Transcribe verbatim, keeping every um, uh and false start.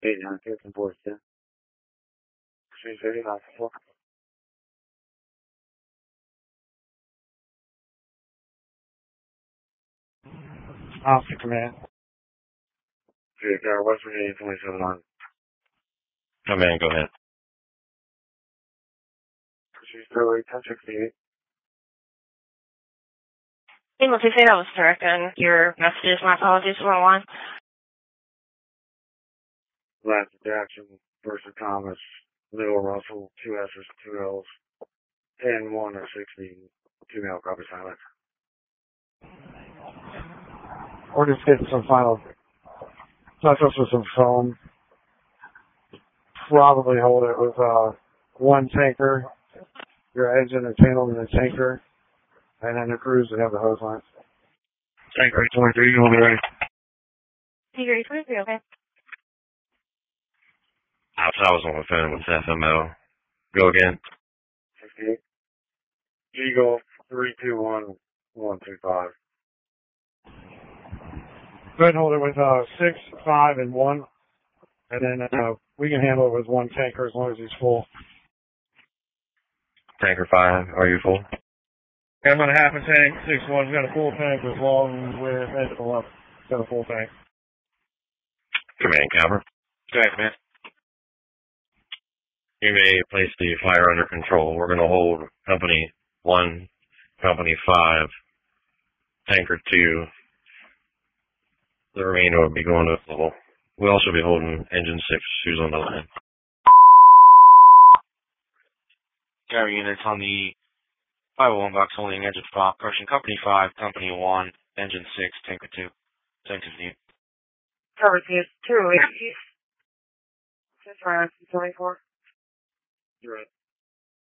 eight nine two from Forest ten. Three thirty nine four. Officer Command. Three Car West Virginia twenty seven on. Command, go ahead. Three thirty ten sixty eight. Hey, let's say that was correct, and your messages, my apologies, one one. Last Jackson versus Thomas. Little Russell, two S's, two L's. ten one or sixty. Two male copy silent. We're just getting some final touch-ups with some foam. Probably hold it with uh, one tanker. Your engine is handled in a tanker. And then the crews that have the hose lines. Tanker eight twenty-three, you'll be ready. Tanker eight twenty-three, okay. I was on the phone with F M O. Go again. sixty-eight. Eagle three two one one two five. Go ahead and hold it with uh, six, five, and one. And then uh, we can handle it with one tanker as long as he's full. Tanker five, are you full? Yeah, I'm on a half a tank, six one. Got a full tank with long with engine left. Got a full tank. Command, Cabra. Okay, man. You may place the fire under control. We're going to hold company one, company five, tanker two. The remainder will be going to level. We'll also be holding engine six, who's on the line. Carry units on the five oh one box holding engine five, correction, company five, company one, engine six, tanker two. Tanker view. Cover two, two eight. Six five twenty-four. You're right.